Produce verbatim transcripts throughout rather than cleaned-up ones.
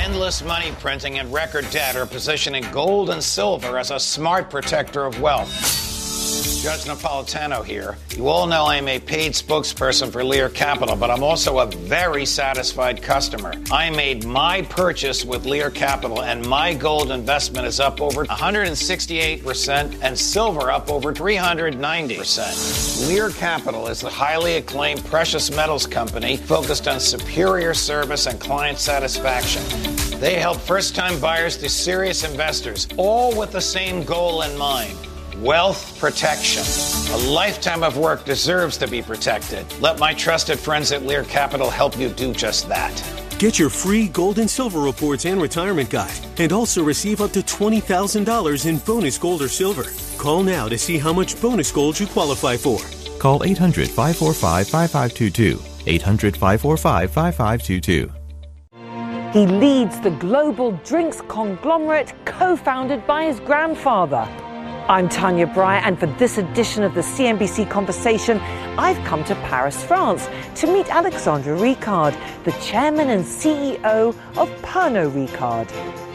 endless money printing and record debt are positioning gold and silver as a smart protector of wealth. Judge Napolitano here. You all know I'm a paid spokesperson for Lear Capital, but I'm also a very satisfied customer. I made my purchase with Lear Capital, and my gold investment is up over one hundred sixty-eight percent and silver up over three hundred ninety percent. Lear Capital is a highly acclaimed precious metals company focused on superior service and client satisfaction. They help first-time buyers to serious investors, all with the same goal in mind. Wealth protection. A lifetime of work deserves to be protected. Let my trusted friends at Lear Capital help you do just that. Get your free gold and silver reports and retirement guide, and also receive up to twenty thousand dollars in bonus gold or silver. Call now to see how much bonus gold you qualify for. Call eight hundred, five four five, five five two two. eight hundred, five four five, five five two two. He leads the global drinks conglomerate co-founded by his grandfather. I'm Tanya Breyer, and for this edition of the C N B C Conversation, I've come to Paris, France, to meet Alexandre Ricard, the chairman and C E O of Pernod Ricard.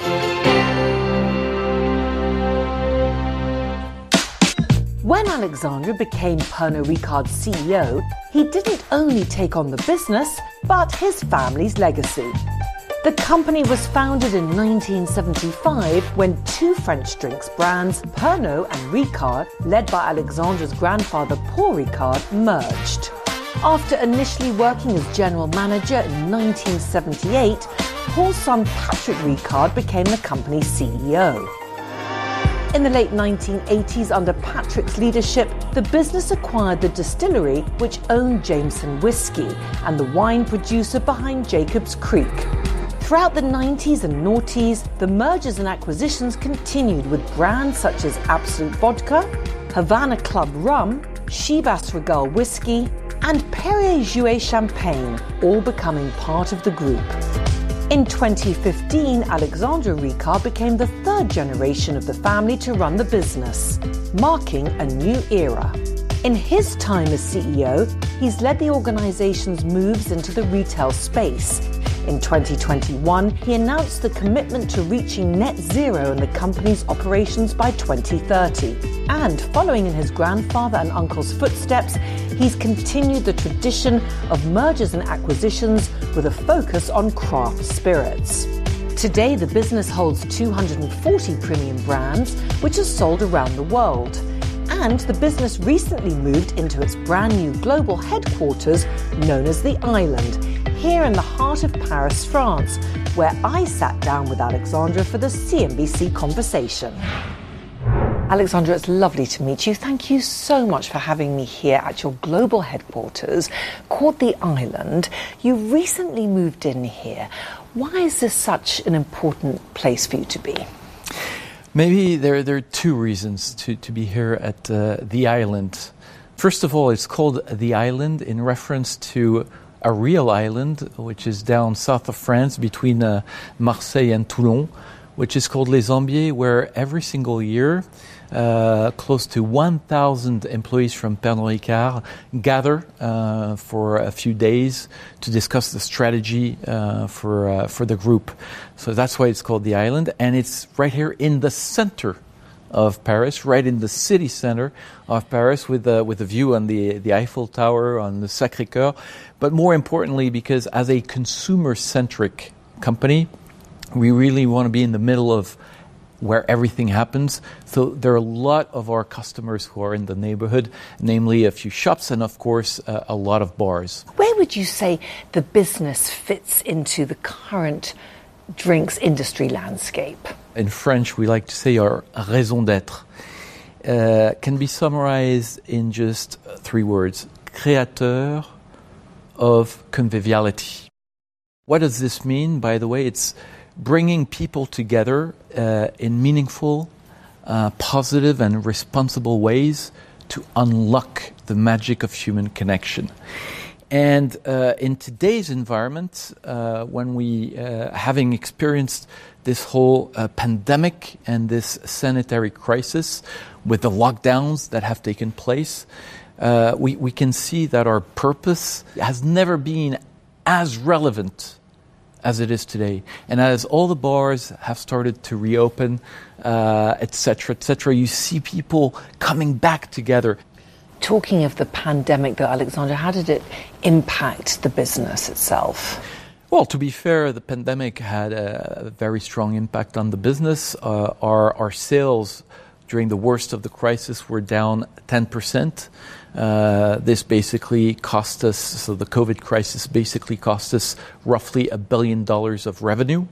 When Alexandre became Pernod Ricard's C E O, he didn't only take on the business, but his family's legacy. The company was founded in nineteen seventy-five when two French drinks brands, Pernod and Ricard, led by Alexandre's grandfather Paul Ricard, merged. After initially working as general manager in nineteen seventy-eight, Paul's son Patrick Ricard became the company's C E O. In the late nineteen eighties, under Patrick's leadership, the business acquired the distillery which owned Jameson Whiskey and the wine producer behind Jacob's Creek. Throughout the nineties and noughties, the mergers and acquisitions continued with brands such as Absolut Vodka, Havana Club Rum, Chivas Regal Whiskey, and Perrier-Jouët Champagne, all becoming part of the group. In twenty fifteen, Alexandre Ricard became the third generation of the family to run the business, marking a new era. In his time as C E O, he's led the organization's moves into the retail space. In twenty twenty-one, he announced the commitment to reaching net zero in the company's operations by twenty thirty. And following in his grandfather and uncle's footsteps, he's continued the tradition of mergers and acquisitions with a focus on craft spirits. Today, the business holds two hundred forty premium brands, which are sold around the world. And the business recently moved into its brand new global headquarters known as The Island, here in the heart of Paris, France, where I sat down with Alexandre for the C N B C Conversation. Alexandre, it's lovely to meet you. Thank you so much for having me here at your global headquarters called The Island. You recently moved in here. Why is this such an important place for you to be? Maybe there, there are two reasons to, to be here at uh, The Island. First of all, it's called The Island in reference to a real island, which is down south of France between uh, Marseille and Toulon, which is called Les Ambiers, where every single year uh, close to one thousand employees from Pernod Ricard gather uh, for a few days to discuss the strategy uh, for uh, for the group. So that's why it's called The Island, and it's right here in the center of Paris, right in the city center of Paris, with a, with a view on the, the Eiffel Tower, on the Sacré-Cœur. But more importantly, because as a consumer-centric company, we really want to be in the middle of where everything happens. So there are a lot of our customers who are in the neighborhood, namely a few shops and, of course, uh, a lot of bars. Where would you say the business fits into the current drinks industry landscape? In French, we like to say our raison d'être uh, can be summarized in just three words: créateur of conviviality. What does this mean? By the way, it's bringing people together uh, in meaningful, uh, positive and responsible ways to unlock the magic of human connection. And uh, in today's environment, uh, when we, uh, having experienced this whole uh, pandemic and this sanitary crisis with the lockdowns that have taken place, uh, we, we can see that our purpose has never been as relevant as it is today. And as all the bars have started to reopen, uh, et cetera, et cetera, you see people coming back together. Talking of the pandemic, though, Alexandre, how did it impact the business itself? Well, to be fair, the pandemic had a very strong impact on the business. Uh, our, our sales during the worst of the crisis were down ten percent. Uh, this basically cost us, so the COVID crisis basically cost us roughly a billion dollars of revenue.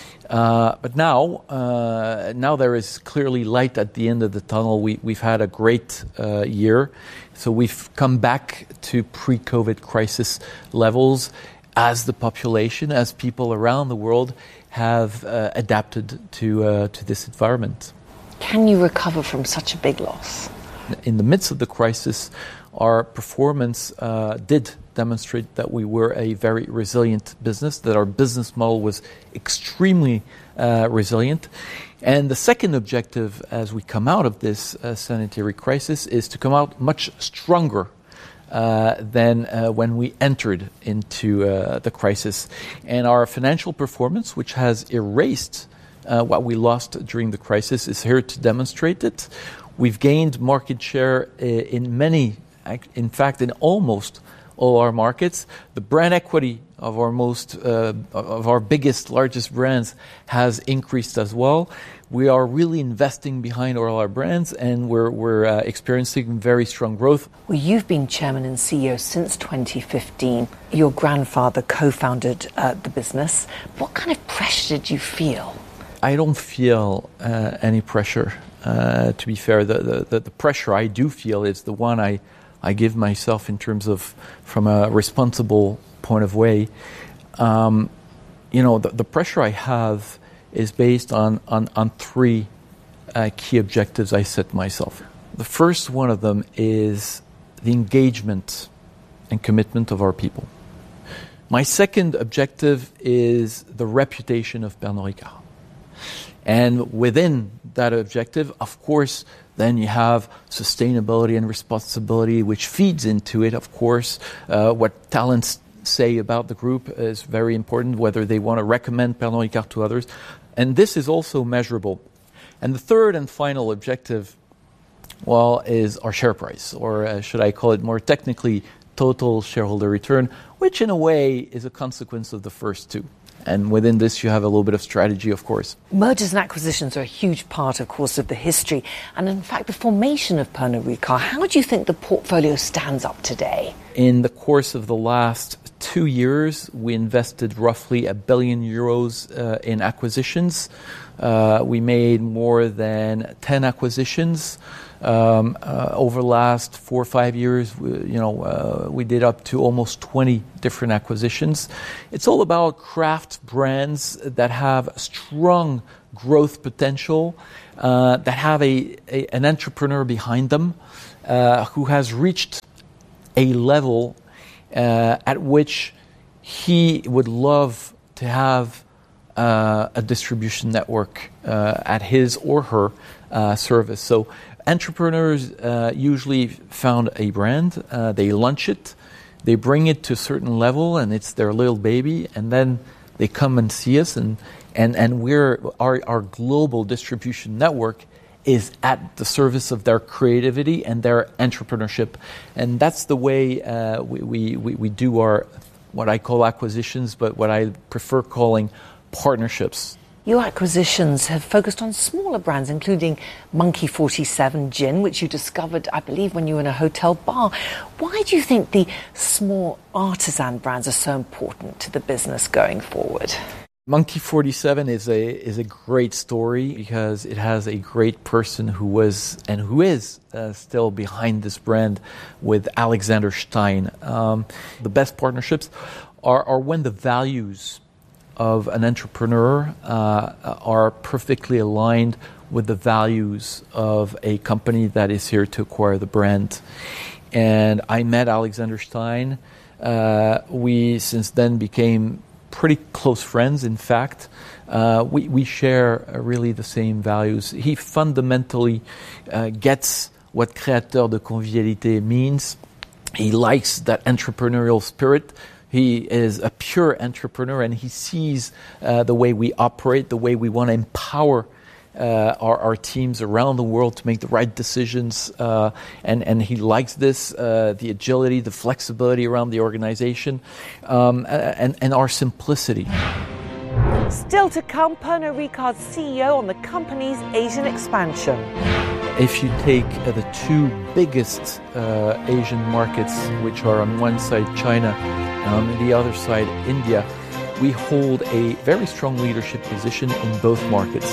Uh, but now, uh, now there is clearly light at the end of the tunnel. We, we've had a great uh, year. So we've come back to pre-COVID crisis levels as the population, as people around the world have uh, adapted to uh, to this environment. Can you recover from such a big loss? In the midst of the crisis, our performance uh, did demonstrate that we were a very resilient business, that our business model was extremely uh, resilient. And the second objective as we come out of this uh, sanitary crisis is to come out much stronger uh, than uh, when we entered into uh, the crisis. And our financial performance, which has erased uh, what we lost during the crisis, is here to demonstrate it. We've gained market share in many, in fact, in almost all our markets. The brand equity of our most, uh, of our biggest, largest brands has increased as well. We are really investing behind all our brands, and we're we're uh, experiencing very strong growth. Well, you've been chairman and C E O since twenty fifteen. Your grandfather co-founded uh, the business. What kind of pressure did you feel? I don't feel uh, any pressure. Uh, to be fair, the, the, the pressure I do feel is the one I, I give myself in terms of, from a responsible point of way. Um, you know, the, the pressure I have is based on, on, on three uh, key objectives I set myself. The first one of them is the engagement and commitment of our people. My second objective is the reputation of Pernod Ricard. And within that objective, of course, then you have sustainability and responsibility, which feeds into it, of course. Uh, what talents say about the group is very important, whether they want to recommend Pernod Ricard to others. And this is also measurable. And the third and final objective, well, is our share price, or uh, should I call it more technically, total shareholder return, which in a way is a consequence of the first two. And within this, you have a little bit of strategy, of course. Mergers and acquisitions are a huge part, of course, of the history. And in fact, the formation of Pernod Ricard, how do you think the portfolio stands up today? In the course of the last two years, we invested roughly a billion euros uh, in acquisitions. Uh, we made more than ten acquisitions. Um, uh, over the last four or five years, we, you know, uh, we did up to almost twenty different acquisitions. It's all about craft brands that have strong growth potential, uh, that have a, a an entrepreneur behind them, uh, who has reached a level uh, at which he would love to have uh, a distribution network uh, at his or her uh, service. So entrepreneurs uh, usually found a brand, uh, they launch it, they bring it to a certain level, and it's their little baby, and then they come and see us, and and and we're our our global distribution network is at the service of their creativity and their entrepreneurship, and that's the way uh, we, we we do our what I call acquisitions, but what I prefer calling partnerships. Your acquisitions have focused on smaller brands, including Monkey forty-seven Gin, which you discovered, I believe, when you were in a hotel bar. Why do you think the small artisan brands are so important to the business going forward? Monkey forty-seven is a is a great story because it has a great person who was and who is uh, still behind this brand with Alexander Stein. Um, the best partnerships are, are when the values of an entrepreneur uh, are perfectly aligned with the values of a company that is here to acquire the brand. And I met Alexander Stein. Uh, we since then became pretty close friends. In fact, uh, we, we share uh, really the same values. He fundamentally uh, gets what créateur de convivialité means. He likes that entrepreneurial spirit. He is a pure entrepreneur, and he sees uh, the way we operate, the way we want to empower uh, our, our teams around the world to make the right decisions. Uh, and, and he likes this, uh, the agility, the flexibility around the organization, um, and, and our simplicity. Still to come, Pernod Ricard's C E O on the company's Asian expansion. If you take uh, the two biggest uh, Asian markets, which are on one side China and on the other side India, we hold a very strong leadership position in both markets.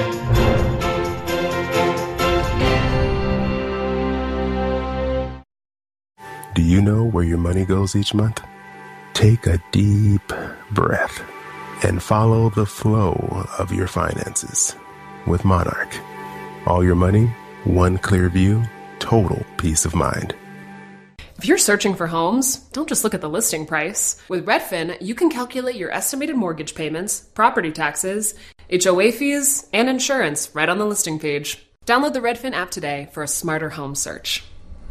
Do you know where your money goes each month? Take a deep breath and follow the flow of your finances with Monarch. All your money, one clear view, total peace of mind. If you're searching for homes, don't just look at the listing price. With Redfin, you can calculate your estimated mortgage payments, property taxes, H O A fees, and insurance right on the listing page. Download the Redfin app today for a smarter home search.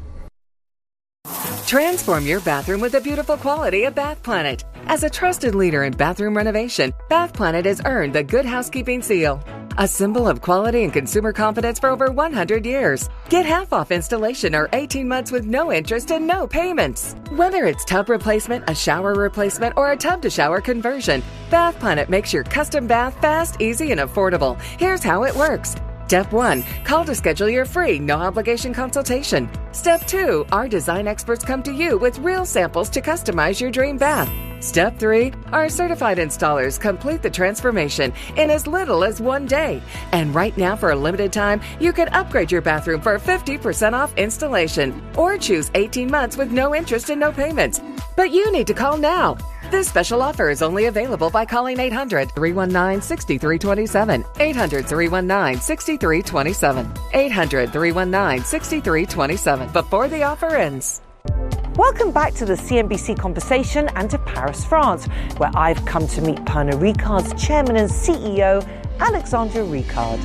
Transform your bathroom with the beautiful quality of Bath Planet. As a trusted leader in bathroom renovation, Bath Planet has earned the Good Housekeeping seal, a symbol of quality and consumer confidence for over one hundred years. Get half off installation or eighteen months with no interest and no payments. Whether it's tub replacement, a shower replacement, or a tub-to-shower conversion, Bath Planet makes your custom bath fast, easy, and affordable. Here's how it works. Step one, call to schedule your free, no-obligation consultation. Step two, our design experts come to you with real samples to customize your dream bath. Step three, our certified installers complete the transformation in as little as one day. And right now, for a limited time, you can upgrade your bathroom for fifty percent off installation or choose eighteen months with no interest and no payments. But you need to call now. This special offer is only available by calling eight hundred, three one nine, six three two seven, eight hundred, three one nine, six three two seven, eight hundred, three one nine, six three two seven before the offer ends. Welcome back to the C N B C Conversation and to Paris, France, where I've come to meet Pernod Ricard's chairman and C E O, Alexandre Ricard.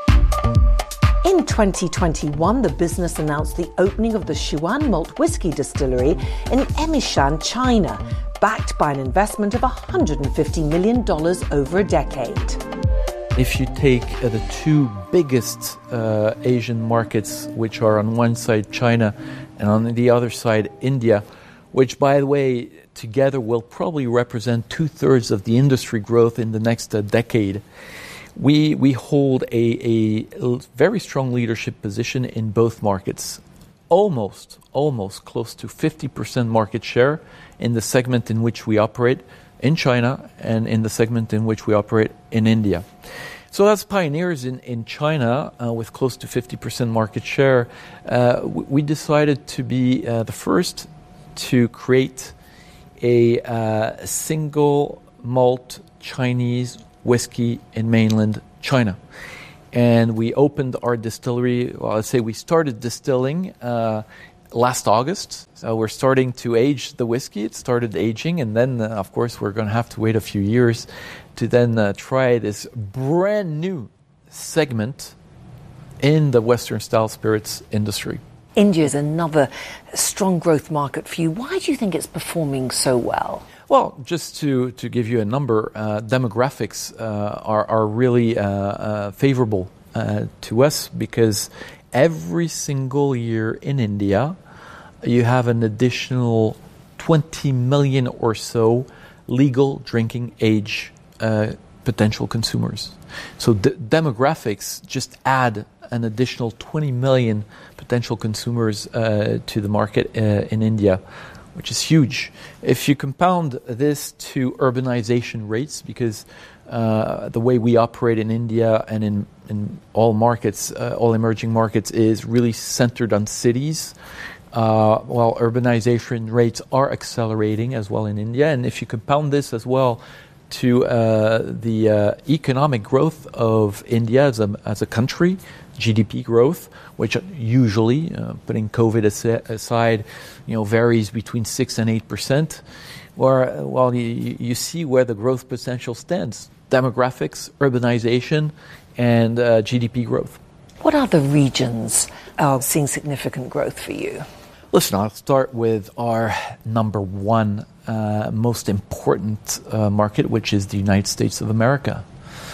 In twenty twenty-one, the business announced the opening of the Xuan Malt Whisky Distillery in Emishan, China, backed by an investment of one hundred fifty million dollars over a decade. If you take uh, the two biggest uh, Asian markets, which are on one side China and on the other side India, which, by the way, together will probably represent two-thirds of the industry growth in the next uh, decade, we we hold a, a very strong leadership position in both markets. Almost, almost close to fifty percent market share in the segment in which we operate in China and in the segment in which we operate in India. So as pioneers in, in China, uh, with close to fifty percent market share, uh, we decided to be uh, the first to create a uh, single malt Chinese whiskey in mainland China. And we opened our distillery, well, let's say we started distilling uh, last August. So we're starting to age the whiskey. It started aging, and then, uh, of course, we're going to have to wait a few years to then uh, try this brand new segment in the Western style spirits industry. India is another strong growth market for you. Why do you think it's performing so well? Well, just to, to give you a number, uh, demographics uh, are, are really uh, uh, favorable uh, to us, because every single year in India, you have an additional twenty million or so legal drinking age uh, potential consumers. So d- demographics just add an additional twenty million potential consumers uh, to the market uh, in India, which is huge. If you compound this to urbanization rates, because uh, the way we operate in India and in, in all markets, uh, all emerging markets, is really centered on cities, uh, while urbanization rates are accelerating as well in India. And if you compound this as well to uh, the uh, economic growth of India as a, as a country, G D P growth, which usually, uh, putting COVID as- aside, you know, varies between six and eight percent. Or, well, you, you see where the growth potential stands: demographics, urbanization, and uh, G D P growth. What other regions are seeing significant growth for you? Listen, I'll start with our number one uh, most important uh, market, which is the United States of America.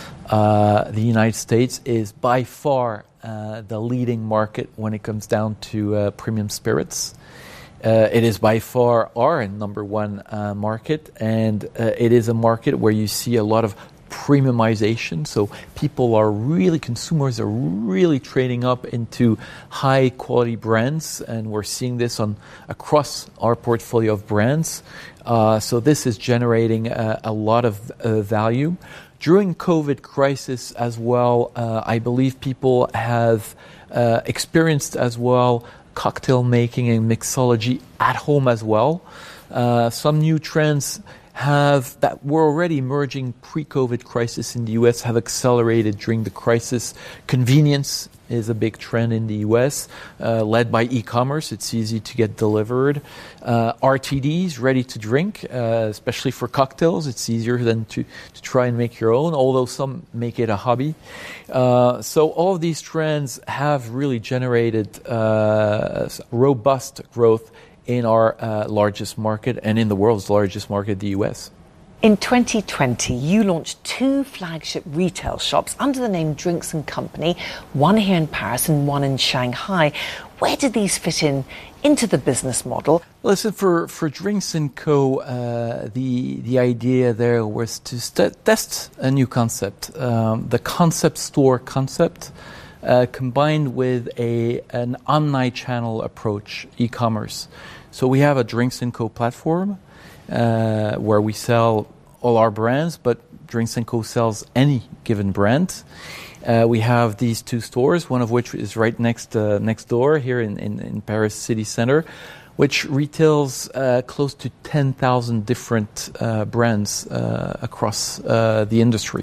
Uh, the United States is by far uh, the leading market when it comes down to uh, premium spirits. Uh, it is by far our number one uh, market, and uh, it is a market where you see a lot of premiumization. So people are really, consumers are really trading up into high quality brands, and we're seeing this on across our portfolio of brands. Uh, so this is generating uh, a lot of uh, value. During COVID crisis as well, uh, I believe people have uh, experienced as well cocktail making and mixology at home as well. Uh, some new trends have that were already emerging pre-COVID crisis in the U S have accelerated during the crisis. Convenience is a big trend in the U S, uh, led by e-commerce. It's easy to get delivered. Uh, R T Ds, ready to drink, uh, especially for cocktails. It's easier than to, to try and make your own, although some make it a hobby. Uh, so all of these trends have really generated uh, robust growth in our uh, largest market and in the world's largest market, the U S. In twenty twenty, you launched two flagship retail shops under the name Drinks and Company, one here in Paris and one in Shanghai. Where did these fit in into the business model? Listen, for, for Drinks and Co., uh, the the idea there was to st- test a new concept, um, the concept store concept, uh, combined with a an omni-channel approach, e-commerce. So we have a Drinks and Co. platform uh, where we sell all our brands, but Drinks and Co. sells any given brand. Uh, we have these two stores, one of which is right next uh, next door here in, in, in Paris city center, which retails uh, close to ten thousand different uh, brands uh, across uh, the industry.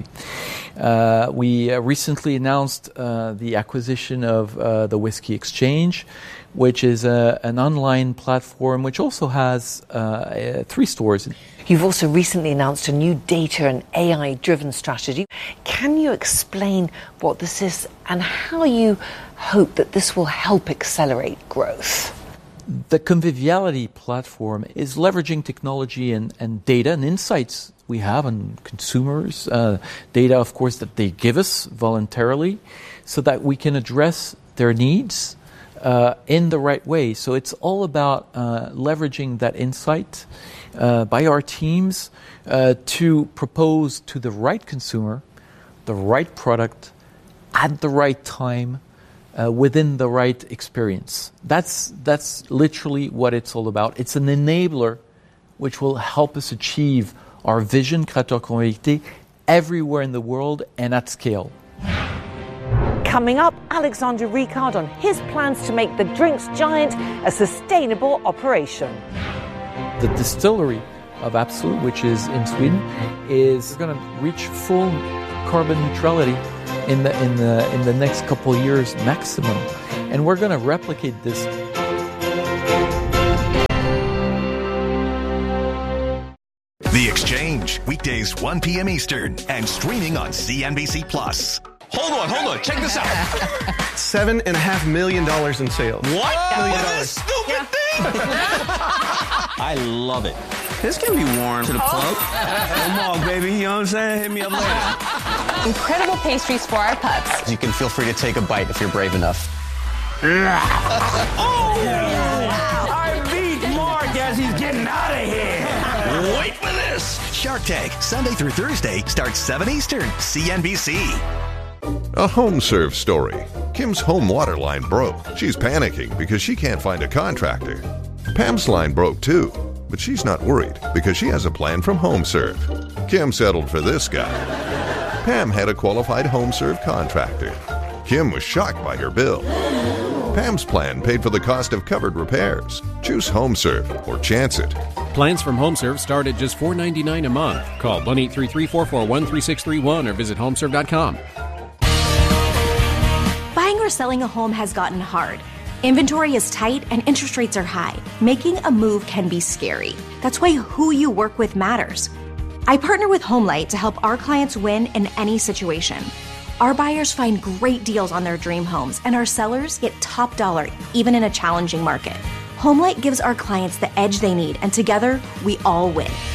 Uh, we uh, recently announced uh, the acquisition of uh, the Whiskey Exchange, which is a, an online platform which also has uh, three stores. You've also recently announced a new data and A I-driven strategy. Can you explain what this is and how you hope that this will help accelerate growth? The Conviviality platform is leveraging technology and, and data and insights we have on consumers, uh, data, of course, that they give us voluntarily, so that we can address their needs uh, in the right way. So it's all about uh, leveraging that insight uh, by our teams uh, to propose to the right consumer the right product at the right time, Uh, within the right experience. That's that's literally what it's all about. It's an enabler which will help us achieve our vision, Créateur Convivialité, everywhere in the world and at scale. Coming up, Alexandre Ricard on his plans to make the drinks giant a sustainable operation. The distillery of Absolut, which is in Sweden, is going to reach full carbon neutrality in the in the in the next couple of years maximum, and we're going to replicate this. The Exchange, weekdays one p.m. Eastern and streaming on C N B C Plus. Hold on, hold on, check this out. Seven and a half million dollars in sales. What? Million What dollars. is this stupid thing? I love it. This can be worn to the plug. Come on, baby. You know what I'm saying? Hit me up later. Incredible pastries for our pups. You can feel free to take a bite if you're brave enough. Oh! I beat Mark as he's getting out of here. Wait for this. Shark Tank, Sunday through Thursday, starts seven Eastern, C N B C. A HomeServe story. Kim's home water line broke. She's panicking because she can't find a contractor. Pam's line broke too, but she's not worried because she has a plan from HomeServe. Kim settled for this guy. Pam had a qualified HomeServe contractor. Kim was shocked by her bill. Pam's plan paid for the cost of covered repairs. Choose HomeServe or chance it. Plans from HomeServe start at just four dollars and ninety-nine cents a month. Call one eight three three, four four one, three six three one or visit homeserve dot com. Buying or selling a home has gotten hard. Inventory is tight and interest rates are high. Making a move can be scary. That's why who you work with matters. I partner with HomeLight to help our clients win in any situation. Our buyers find great deals on their dream homes, and our sellers get top dollar even in a challenging market. Homelight gives our clients the edge they need, and together, we all win.